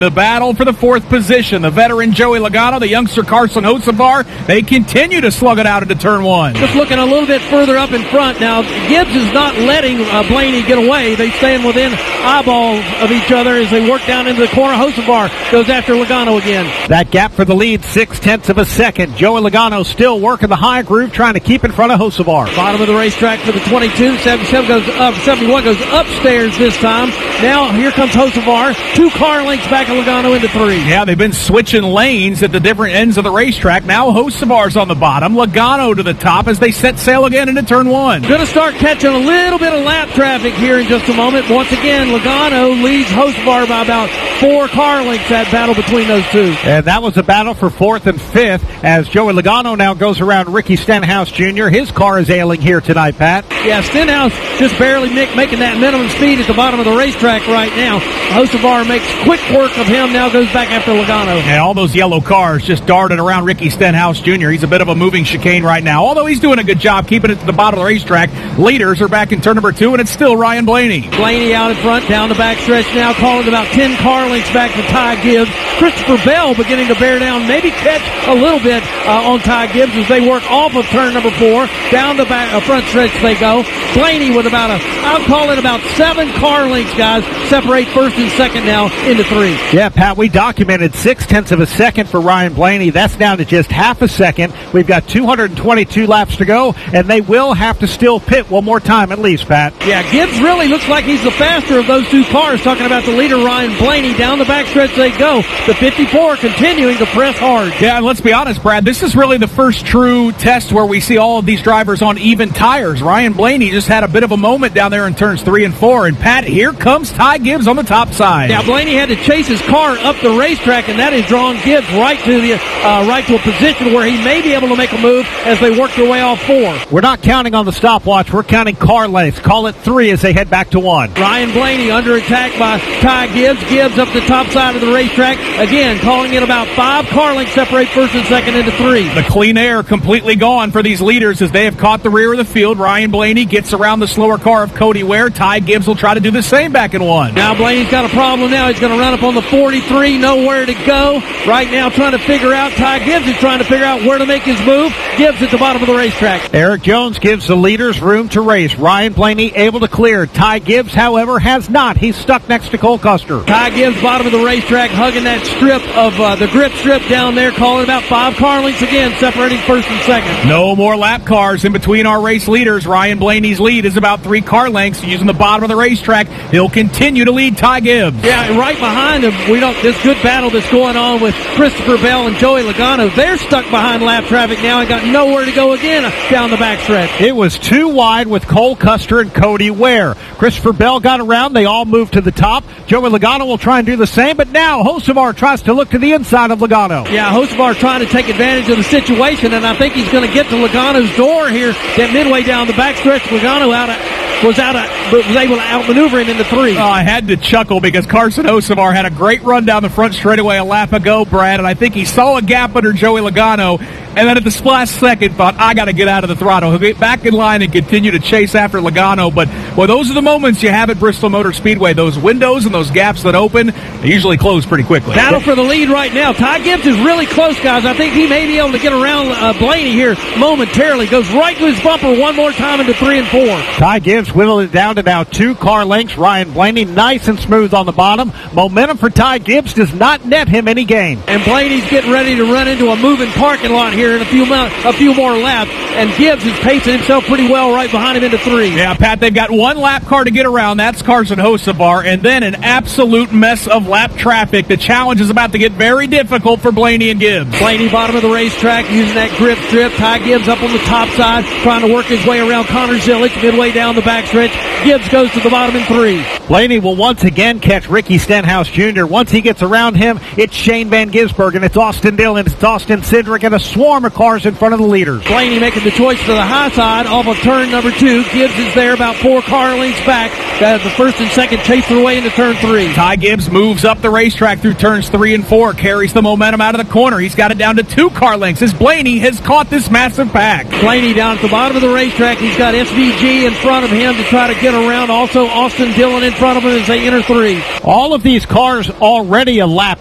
The battle for the fourth position. The veteran Joey Logano, the youngster Carson Hocevar, they continue to slug it out into turn one. Just looking a little bit further up in front. Now, Gibbs is not letting Blaney get away. They stand within eyeballs of each other as they work down into the corner. Hocevar goes after Logano again. That gap for the lead, 0.6 of a second. Joey Logano still working the high groove, trying to keep in front of Hocevar. Bottom of the racetrack for the 22. 77 goes up. 71 goes upstairs this time. Now, here comes Hocevar. 2 car lengths back. Logano into 3. Yeah, they've been switching lanes at the different ends of the racetrack. Now Hocevar's on the bottom, Logano to the top as they set sail again into turn one. Going to start catching a little bit of lap traffic here in just a moment. Once again, Logano leads Hocevar by about 4 car lengths, that battle between those two. And that was a battle for 4th and 5th as Joey Logano now goes around Ricky Stenhouse Jr. His car is ailing here tonight, Pat. Yeah, Stenhouse just barely making that minimum speed at the bottom of the racetrack right now. Hocevar makes quick work of him, now goes back after Logano. And all those yellow cars just darted around Ricky Stenhouse Jr. He's a bit of a moving chicane right now, although he's doing a good job keeping it to the bottom of the racetrack. Leaders are back in turn number 2, and it's still Ryan Blaney. Blaney out in front, down the backstretch now, calling about 10 car lengths back to Ty Gibbs. Christopher Bell beginning to bear down, maybe catch a little bit on Ty Gibbs as they work off of turn number 4. Down the front stretch they go. Blaney with I'll call it about 7 car lengths, guys, separate first and second now into 3. Yeah, Pat, we documented 0.6 of a second for Ryan Blaney. That's down to just half a second. We've got 222 laps to go, and they will have to still pit one more time at least, Pat. Yeah, Gibbs really looks like he's the faster of those 2 cars. Talking about the leader, Ryan Blaney. Down the backstretch they go. The 54 continuing to press hard. Yeah, and let's be honest, Brad, this is really the first true test where we see all of these drivers on even tires. Ryan Blaney just had a bit of a moment down there in turns 3 and 4, and Pat, here comes Ty Gibbs on the top side. Yeah, Blaney had to chase his car up the racetrack, and that is drawing Gibbs right to a position where he may be able to make a move as they work their way off 4. We're not counting on the stopwatch. We're counting car lengths. Call it 3 as they head back to 1. Ryan Blaney under attack by Ty Gibbs. Gibbs up the top side of the racetrack. Again, calling it about 5 car lengths separate first and second into 3. The clean air completely gone for these leaders as they have caught the rear of the field. Ryan Blaney gets around the slower car of Cody Ware. Ty Gibbs will try to do the same back in 1. Now Blaney's got a problem now. He's going to run up on the 43, nowhere to go. Right now trying to figure out, Ty Gibbs is trying to figure out where to make his move. Gibbs at the bottom of the racetrack. Eric Jones gives the leaders room to race. Ryan Blaney able to clear. Ty Gibbs, however, has not. He's stuck next to Cole Custer. Ty Gibbs, bottom of the racetrack, hugging that strip of the grip strip down there, calling about 5 car lengths again, separating first and second. No more lap cars in between our race leaders. Ryan Blaney's lead is about 3 car lengths. Using the bottom of the racetrack, he'll continue to lead Ty Gibbs. Yeah, right behind him, this good battle that's going on with Christopher Bell and Joey Logano. They're stuck behind lap traffic now and got nowhere to go again down the backstretch. It was too wide with Cole Custer and Cody Ware. Christopher Bell got around. They all moved to the top. Joey Logano will try and do the same, but now Hocevar tries to look to the inside of Logano. Yeah, Hocevar trying to take advantage of the situation, and I think he's going to get to Logano's door here. That midway down the backstretch, Logano was able to outmaneuver him into 3. Oh, I had to chuckle because Carson Hocevar had a great run down the front straightaway a lap ago, Brad, and I think he saw a gap under Joey Logano, and then at the last second thought, I got to get out of the throttle. He'll get back in line and continue to chase after Logano, but well, those are the moments you have at Bristol Motor Speedway. Those windows and those gaps that open, they usually close pretty quickly. Battle for the lead right now. Ty Gibbs is really close, guys. I think he may be able to get around Blaney here momentarily. Goes right to his bumper one more time into 3 and 4. Ty Gibbs whittled it down to now 2 car lengths. Ryan Blaney nice and smooth on the bottom. Momentum for Ty Gibbs does not net him any gain. And Blaney's getting ready to run into a moving parking lot here in a few more laps. And Gibbs is pacing himself pretty well right behind him into 3. Yeah, Pat, they've got 1 lap car to get around. That's Carson Hocevar. And then an absolute mess of lap traffic. The challenge is about to get very difficult for Blaney and Gibbs. Blaney bottom of the racetrack using that grip strip. Ty Gibbs up on the top side trying to work his way around Connor Zilic midway down the backstretch. Gibbs goes to the bottom in 3. Blaney will once again catch Ricky Stenhouse Jr. Once he gets around him, it's Shane Van Gisbergen, it's Austin Dillon, it's Austin Cindric, and a swarm of cars in front of the leaders. Blaney making the choice to the high side off of turn number 2. Gibbs is there about 4 car lengths back. The first and second chase their way into turn 3. Ty Gibbs moves up the racetrack through turns 3 and 4, carries the momentum out of the corner. He's got it down to 2 car lengths as Blaney has caught this massive pack. Blaney down at the bottom of the racetrack. He's got SVG in front of him to try to get around. Also, Austin Dillon in front of him as they enter 3. All of these cars already a lap